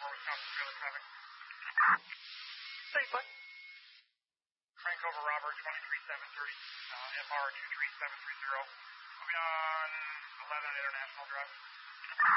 Wisconsin trailer traffic. Say what? Frank over Robert, 23730, FR 23730. Moving on 11 on International Drive.